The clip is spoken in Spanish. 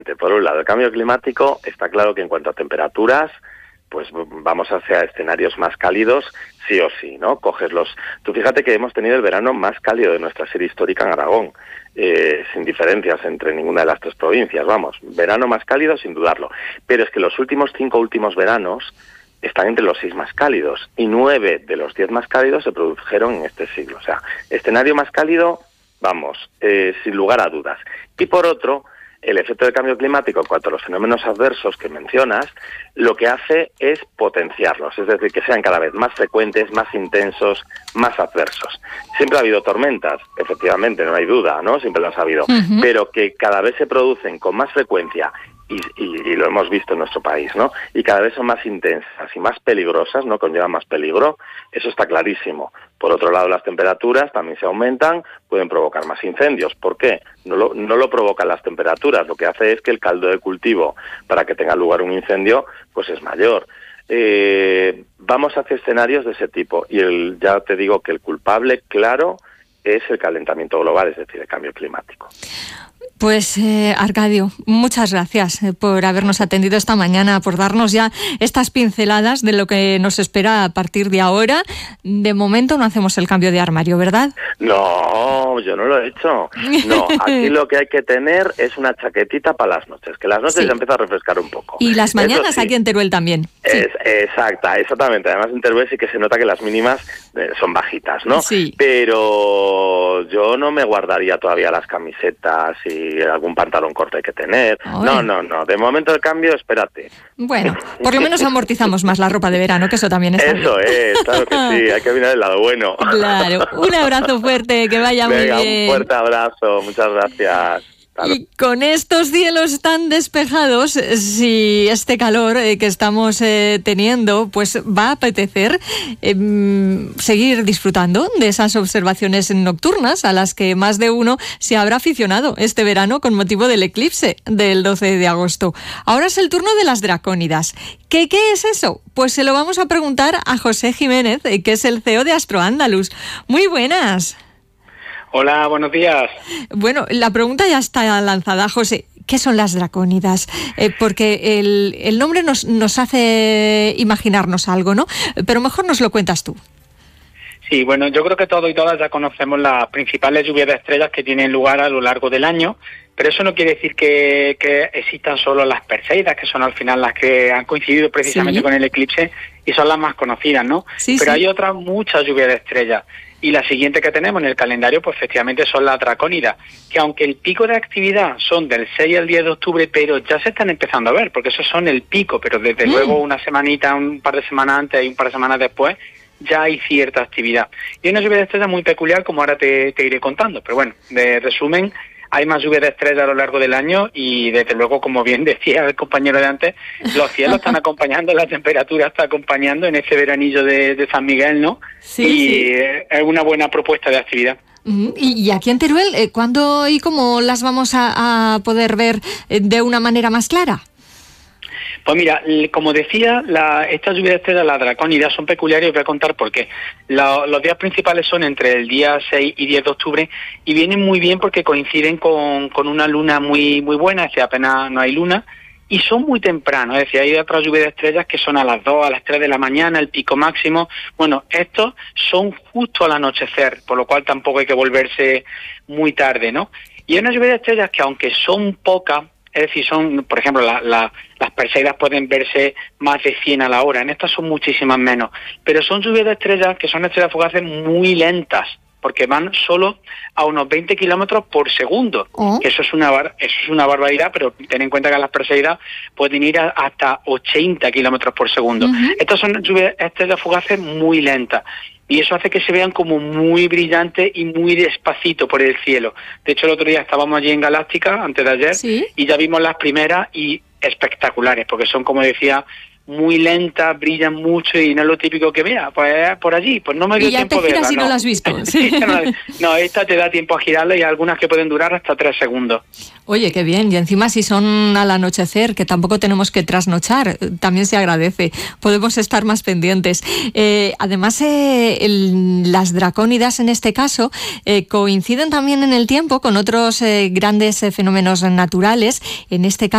Por un lado, el cambio climático está claro que en cuanto a temperaturas, pues vamos hacia escenarios más cálidos, sí o sí, ¿no? Tú fíjate que hemos tenido el verano más cálido de nuestra serie histórica en Aragón, sin diferencias entre ninguna de las tres provincias, vamos, verano más cálido sin dudarlo. Pero es que los 5 últimos veranos están entre los 6 más cálidos, y 9 de los 10 más cálidos se produjeron en este siglo. O sea, escenario más cálido, vamos, sin lugar a dudas. Y por otro, el efecto del cambio climático en cuanto a los fenómenos adversos que mencionas, lo que hace es potenciarlos, es decir, que sean cada vez más frecuentes, más intensos, más adversos. Siempre ha habido tormentas, efectivamente, no hay duda, ¿no? Siempre las ha habido, pero que cada vez se producen con más frecuencia y lo hemos visto en nuestro país, ¿no? Y cada vez son más intensas y más peligrosas, ¿no? Conllevan más peligro, eso está clarísimo. Por otro lado, las temperaturas también se aumentan, pueden provocar más incendios. ¿Por qué? No lo provocan las temperaturas, lo que hace es que el caldo de cultivo para que tenga lugar un incendio, pues es mayor. Vamos hacia escenarios de ese tipo, y ya te digo que el culpable, claro, es el calentamiento global, es decir, el cambio climático. Pues Arcadio, muchas gracias por habernos atendido esta mañana, por darnos ya estas pinceladas de lo que nos espera a partir de ahora. De momento no hacemos el cambio de armario, ¿verdad? No, yo no lo he hecho. No, aquí lo que hay que tener es una chaquetita para las noches, que las noches ya empieza a refrescar un poco. Y las mañanas aquí en Teruel también. Sí. Exactamente. Además en Teruel sí que se nota que las mínimas son bajitas, ¿no? Sí. Pero yo no me guardaría todavía las camisetas y algún pantalón corto hay que tener. No. De momento el cambio, espérate. Bueno, por lo menos amortizamos más la ropa de verano, que eso también está bien. Eso es, claro que sí, hay que mirar el lado bueno. Claro, un abrazo fuerte, que vaya muy bien. Un fuerte abrazo, muchas gracias. Y con estos cielos tan despejados, si este calor que estamos teniendo, pues va a apetecer seguir disfrutando de esas observaciones nocturnas a las que más de uno se habrá aficionado este verano con motivo del eclipse del 12 de agosto. Ahora es el turno de las dracónidas. ¿Qué es eso? Pues se lo vamos a preguntar a José Jiménez, que es el CEO de Astroandalus. Muy buenas. Hola, buenos días. Bueno, la pregunta ya está lanzada, José. ¿Qué son las dracónidas? Porque el nombre nos hace imaginarnos algo, ¿no? Pero mejor nos lo cuentas tú. Sí, bueno, yo creo que todos y todas ya conocemos las principales lluvias de estrellas que tienen lugar a lo largo del año, pero eso no quiere decir que existan solo las Perseidas, que son al final las que han coincidido precisamente con el eclipse y son las más conocidas, ¿no? Pero hay otras muchas lluvias de estrellas. Y la siguiente que tenemos en el calendario, pues efectivamente son las dracónidas, que aunque el pico de actividad son del 6 al 10 de octubre, pero ya se están empezando a ver, porque esos son el pico, pero desde luego una semanita, un par de semanas antes y un par de semanas después, ya hay cierta actividad. Y hay una lluvia de estrellas muy peculiar, como ahora te iré contando, pero bueno, de resumen, hay más lluvias de estrellas a lo largo del año y desde luego, como bien decía el compañero de antes, los cielos están acompañando, la temperatura está acompañando en ese veranillo de San Miguel, ¿no? Sí. Es una buena propuesta de actividad. Y aquí en Teruel, ¿cuándo y cómo las vamos a poder ver de una manera más clara? Pues mira, como decía, estas lluvias de estrellas, las dracónidas, son peculiares, os voy a contar por qué. Los días principales son entre el día 6 y 10 de octubre y vienen muy bien porque coinciden con una luna muy buena, es decir, apenas no hay luna, y son muy tempranos, es decir, hay otras lluvias de estrellas que son a las 2, a las 3 de la mañana, el pico máximo. Bueno, estos son justo al anochecer, por lo cual tampoco hay que volverse muy tarde, ¿no? Y hay una lluvia de estrellas que, aunque son pocas, es decir, son, por ejemplo, las Perseidas pueden verse más de 100 a la hora, en estas son muchísimas menos, pero son lluvias de estrellas que son estrellas fugaces muy lentas, porque van solo a unos 20 kilómetros por segundo. Eso es una barbaridad, pero ten en cuenta que las Perseidas pueden ir hasta 80 kilómetros por segundo. Estas son lluvias estrellas fugaces muy lentas. Y eso hace que se vean como muy brillantes y muy despacito por el cielo. De hecho, el otro día estábamos allí en Galáctica, antes de ayer, y ya vimos las primeras y espectaculares, porque son, como decía, muy lentas, brillan mucho y no es lo típico que vea, pues por allí, pues no me dio tiempo de verla. Y ya te giras y no las has visto. Sí. No, esta te da tiempo a girarla y algunas que pueden durar hasta 3 segundos. Oye, qué bien, y encima si son al anochecer, que tampoco tenemos que trasnochar, también se agradece, podemos estar más pendientes. Además, las dracónidas en este caso coinciden también en el tiempo con otros grandes fenómenos naturales, en este caso